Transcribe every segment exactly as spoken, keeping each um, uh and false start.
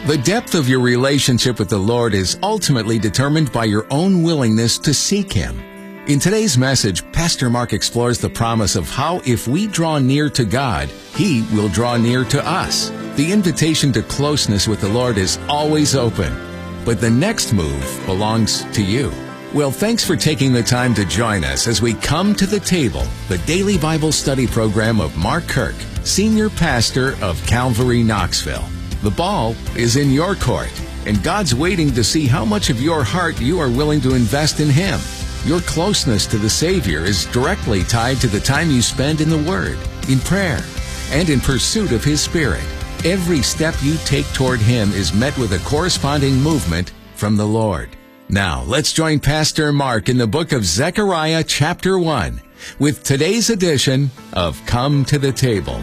The depth of your relationship with the Lord is ultimately determined by your own willingness to seek Him. In today's message, Pastor Mark explores the promise of how if we draw near to God, He will draw near to us. The invitation to closeness with the Lord is always open, but the next move belongs to you. Well, thanks for taking the time to join us as we come to the table, the daily Bible study program of Mark Kirk, Senior Pastor of Calvary, Knoxville. The ball is in your court, and God's waiting to see how much of your heart you are willing to invest in Him. Your closeness to the Savior is directly tied to the time you spend in the Word, in prayer, and in pursuit of His Spirit. Every step you take toward Him is met with a corresponding movement from the Lord. Now, let's join Pastor Mark in the book of Zechariah chapter one with today's edition of Come to the Table.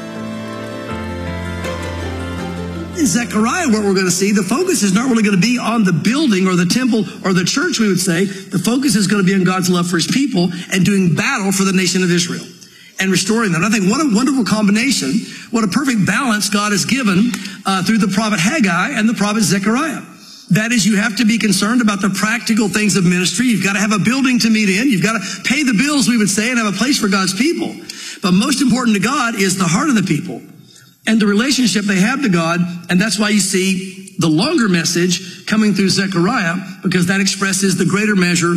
In Zechariah, what we're going to see, the focus is not really going to be on the building or the temple or the church, we would say. The focus is going to be on God's love for His people and doing battle for the nation of Israel and restoring them. And I think what a wonderful combination, what a perfect balance God has given uh, through the prophet Haggai and the prophet Zechariah. That is, you have to be concerned about the practical things of ministry. You've got to have a building to meet in. You've got to pay the bills, we would say, and have a place for God's people. But most important to God is the heart of the people and the relationship they have to God. And that's why you see the longer message coming through Zechariah, because that expresses the greater measure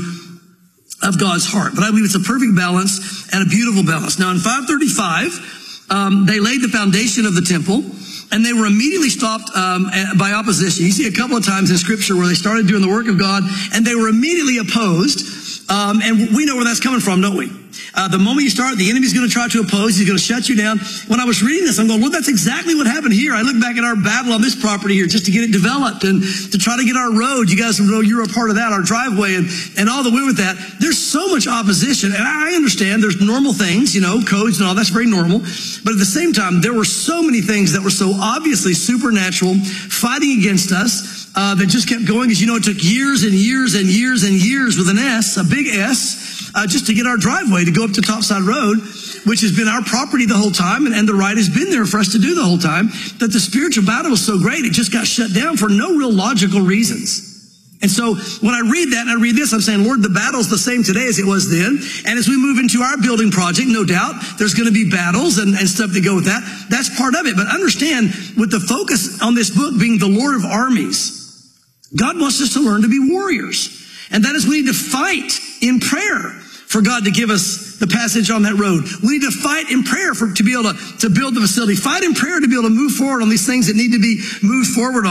of God's heart. But I believe it's a perfect balance and a beautiful balance. Now in five thirty-five, um, they laid the foundation of the temple, and they were immediately stopped um, by opposition. You see a couple of times in Scripture where they started doing the work of God, and they were immediately opposed. Um, and we know where that's coming from, don't we? Uh, the moment you start, the enemy's going to try to oppose. He's going to shut you down. When I was reading this, I'm going, well, that's exactly what happened here. I look back at our battle on this property here just to get it developed and to try to get our road. You guys know you're a part of that, our driveway and, and all the way with that. There's so much opposition. And I understand there's normal things, you know, codes and all. That's very normal. But at the same time, there were so many things that were so obviously supernatural fighting against us uh, that just kept going. As you know, it took years and years and years and years with an S, a big S, Uh, just to get our driveway to go up to Topside Road, which has been our property the whole time, and, and the right has been there for us to do the whole time, that the spiritual battle was so great, it just got shut down for no real logical reasons. And so when I read that and I read this, I'm saying, Lord, the battle's the same today as it was then. And as we move into our building project, no doubt, there's going to be battles and, and stuff that go with that. That's part of it. But understand, with the focus on this book being the Lord of armies, God wants us to learn to be warriors. And that is, we need to fight in prayer for God to give us the passage on that road. We need to fight in prayer for to be able to, to build the facility. Fight in prayer to be able to move forward on these things that need to be moved forward on.